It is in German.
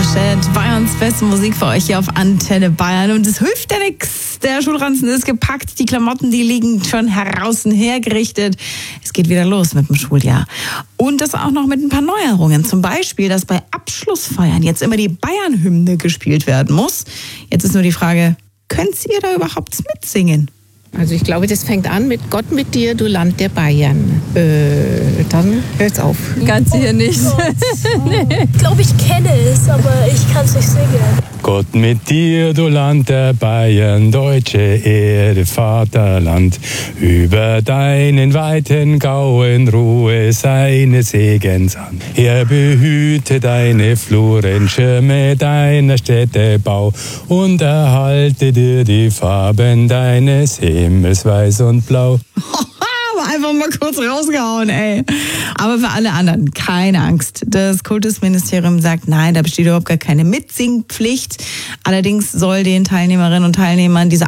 Frechette, Bayerns beste Musik für euch hier auf Antenne Bayern. Und es hilft ja nichts. Der Schulranzen ist gepackt, die Klamotten, die liegen schon heraus und hergerichtet. Es geht wieder los mit dem Schuljahr. Und das auch noch mit ein paar Neuerungen. Zum Beispiel, dass bei Abschlussfeiern jetzt immer die Bayern-Hymne gespielt werden muss. Jetzt ist nur die Frage, könnt ihr da überhaupt mitsingen? Also ich glaube, das fängt an mit Gott mit dir, du Land der Bayern. Dann hört's auf. Ganz sicher nicht. Nee. Ich glaube, ich kenne es, aber ich kann es nicht singen. Gott mit dir, du Land der Bayern, deutsche Erde, Vaterland. Über deinen weiten Gauen ruhe seines Segens an. Er behüte deine Fluren, schirme deiner Städte Bau und erhalte dir die Farben deines Himmels, weiß und blau. Einfach mal kurz rausgehauen, ey. Aber für alle anderen, keine Angst. Das Kultusministerium sagt, nein, da besteht überhaupt gar keine Mitsingpflicht. Allerdings soll den Teilnehmerinnen und Teilnehmern dieser